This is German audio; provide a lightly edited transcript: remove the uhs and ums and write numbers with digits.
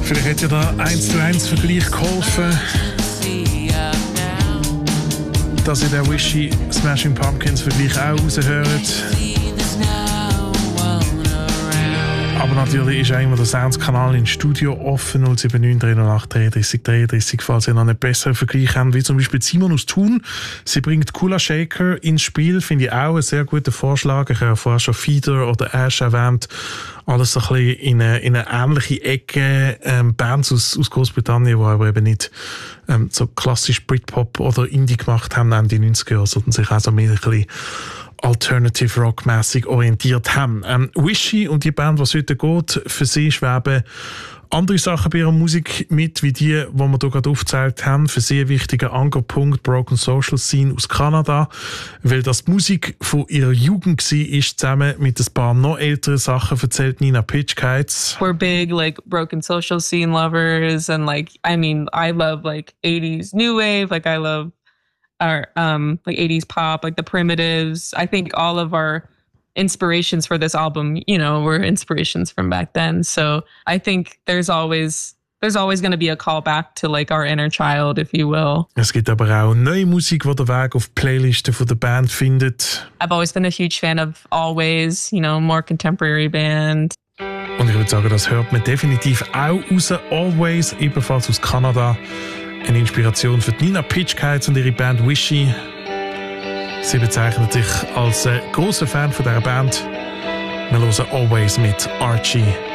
Vielleicht hat ja da 1:1 Vergleich geholfen, dass ihr den Wishy Smashing Pumpkins Vergleich auch raushört. Aber natürlich ist auch immer der Sounds-Kanal im Studio offen, 079 308 33 33, falls ihr noch einen besseren Vergleich habt, wie zum Beispiel Simon aus Thun. Sie bringt Kula Shaker ins Spiel, finde ich auch einen sehr guten Vorschlag. Ich habe vorher schon Feeder oder Ash erwähnt. Alles so ein bisschen in eine ähnliche Ecke. Bands aus Großbritannien, die aber eben nicht so klassisch Britpop oder Indie gemacht haben, in den 90er Jahren, sondern sich auch so mehr ein bisschen Alternative Rock-mässig orientiert haben. Wishy und die Band, was heute geht, für sie schweben andere Sachen bei ihrer Musik mit, wie die wir hier gerade aufgezeigt haben. Für sie ein wichtiger Ankerpunkt, Broken Social Scene aus Kanada, weil das die Musik von ihrer Jugend war, zusammen mit ein paar noch älteren Sachen, erzählt Nina Pitchkites. We're big, like, Broken Social Scene lovers, and, like, I mean, I love, like, 80s New Wave, like, I love our like 80s pop, like the Primitives. I think all of our inspirations for this album, you know, were inspirations from back then. So I think there's always going to be a callback to like our inner child, if you will. Es gibt aber auch neue Musik, die den Weg auf die Playlisten von der Band findet. I've always been a huge fan of Always, you know, more contemporary band. Und ich würde sagen, das hört man definitiv auch raus. Always, ebenfalls aus Kanada. Eine Inspiration für Nina Pitchkites und ihre Band Wishy. Sie bezeichnet sich als grosser Fan von dieser Band. Wir hören Always mit Archie.